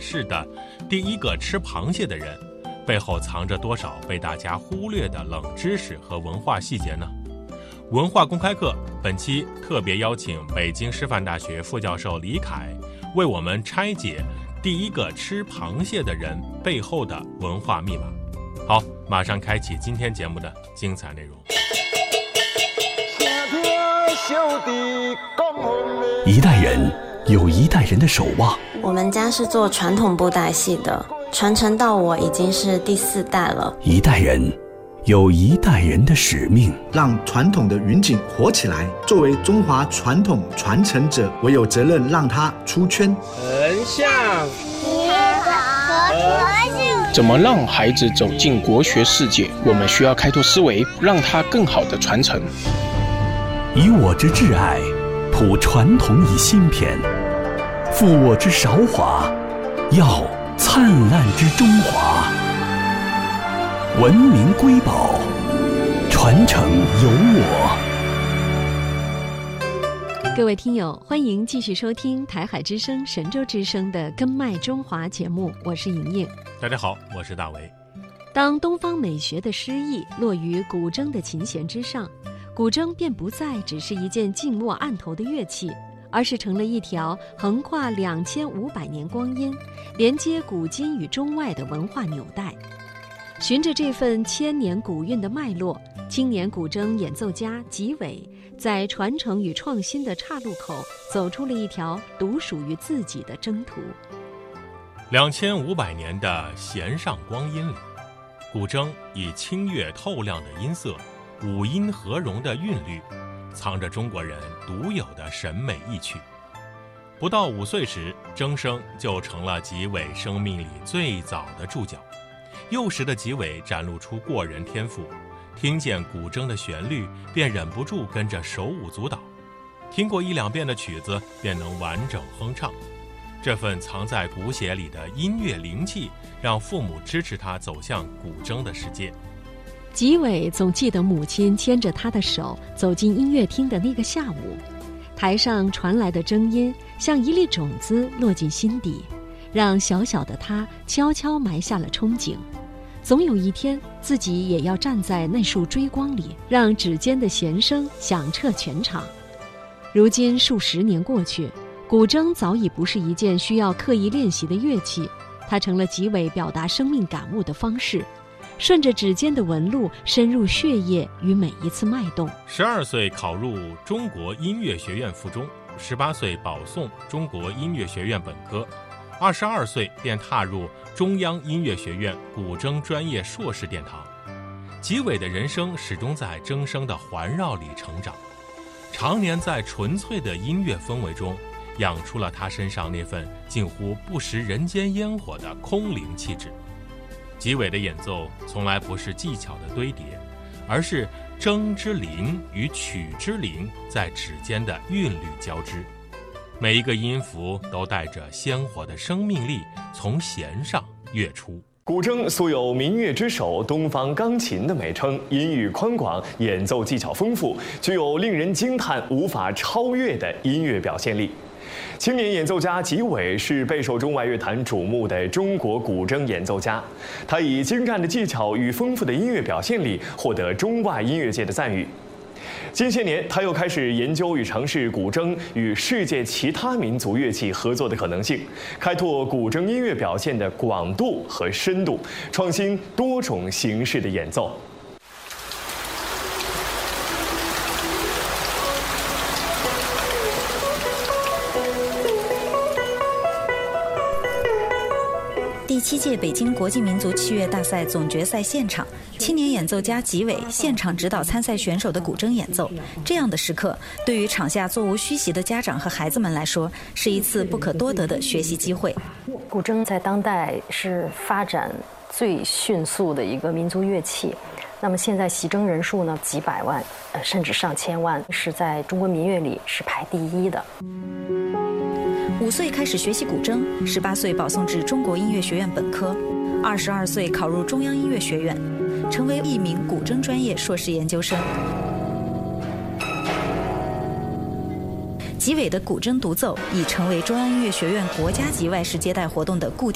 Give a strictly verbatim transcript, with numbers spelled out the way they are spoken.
世的第一个吃螃蟹的人，背后藏着多少被大家忽略的冷知识和文化细节呢？文化公开课本期特别邀请北京师范大学副教授李凯，为我们拆解第一个吃螃蟹的人背后的文化密码。好，马上开启今天节目的精彩内容。 一代人有一代人的守望。 我们家是做传统布袋戏的，传承到我已经是第四代了。 一代人有一代人的使命， 让传统的云锦活起来。作为中华传统传承者，我有责任让它出圈。 横向结合和谐。 怎么让孩子走进国学世界？我们需要开拓思维，让他更好的传承。 以我之挚爱，谱传统以新篇，复我之韶华，耀灿烂之中华。文明瑰宝，传承有我。 各位听友，欢迎继续收听台海之声、神州之声的《根脉中华》节目，我是莹莹。 大家好，我是大为。 当东方美学的诗意落于古筝的琴弦之上，古筝便不再只是一件静默案头的乐器，而是成了一条横跨两千五百年光阴，连接古今与中外的文化纽带。循着这份千年古韵的脉络，青年古筝演奏家吉伟在传承与创新的岔路口，走出了一条独属于自己的征途。 两千五百年的弦上光阴里，古筝以清越透亮的音色，五音合融的韵律，藏着中国人独有的审美意趣。不到五岁时，筝声就成了吉伟生命里最早的注脚。幼时的吉伟展露出过人天赋，听见古筝的旋律便忍不住跟着手舞足蹈，听过一两遍的曲子便能完整哼唱。这份藏在骨血里的音乐灵气，让父母支持他走向古筝的世界。 吉伟总记得母亲牵着他的手走进音乐厅的那个下午，台上传来的筝音像一粒种子落进心底，让小小的他悄悄埋下了憧憬，总有一天自己也要站在那束追光里，让指尖的弦声响彻全场。如今数十年过去，古筝早已不是一件需要刻意练习的乐器，它成了吉伟表达生命感悟的方式，顺着指尖的纹路深入血液与每一次脉动。 十二岁考入中国音乐学院附中，十八岁保送中国音乐学院本科，二十二岁便踏入中央音乐学院古筝专业硕士殿堂。吉伟的人生始终在筝声的环绕里成长，常年在纯粹的音乐氛围中，养出了他身上那份近乎不食人间烟火的空灵气质。吉伟的演奏从来不是技巧的堆叠，而是筝之灵与曲之灵在指尖的韵律交织，每一个音符都带着鲜活的生命力从弦上跃出。 古筝素有民乐之首、东方钢琴的美称，音域宽广，演奏技巧丰富，具有令人惊叹、无法超越的音乐表现力。青年演奏家吉伟是备受中外乐坛瞩目的中国古筝演奏家，他以精湛的技巧与丰富的音乐表现力获得中外音乐界的赞誉。近些年，他又开始研究与尝试古筝与世界其他民族乐器合作的可能性，开拓古筝音乐表现的广度和深度，创新多种形式的演奏。 第七届北京国际民族器乐大赛总决赛现场，青年演奏家吉伟现场指导参赛选手的古筝演奏。这样的时刻，对于场下座无虚席的家长和孩子们来说，是一次不可多得的学习机会。 古筝在当代是发展最迅速的一个民族乐器，那么现在习筝人数呢几百万，呃，甚至上千万，是在中国民乐里是排第一的。 五岁开始学习古筝，十八岁保送至中国音乐学院本科，二十二岁考入中央音乐学院，成为一名古筝专业硕士研究生。吉伟的古筝独奏已成为中央音乐学院国家级外事接待活动的固定